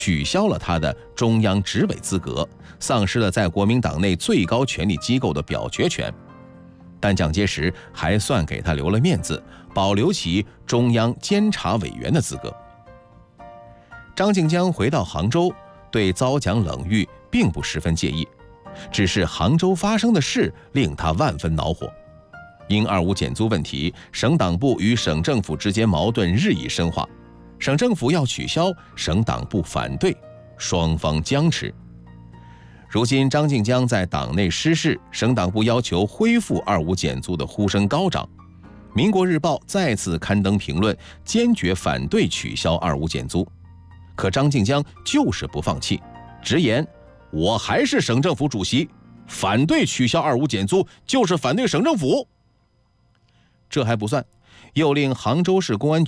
取消了他的中央执委资格，丧失了在国民党内最高权力机构的表决权。但蒋介石还算给他留了面子，保留其中央监察委员的资格。张静江回到杭州，对遭蒋冷遇并不十分介意，只是杭州发生的事令他万分恼火。因25减租问题，省党部与省政府之间矛盾日益深化，省政府要取消，省党部反对，双方僵持。如今张静江在党内失势，省党部要求恢复25减租的呼声高涨。民国日报再次刊登评论，坚决反对取消25减租。可张静江就是不放弃，直言我还是省政府主席，反对取消25减租就是反对省政府。这还不算，又令杭州市公安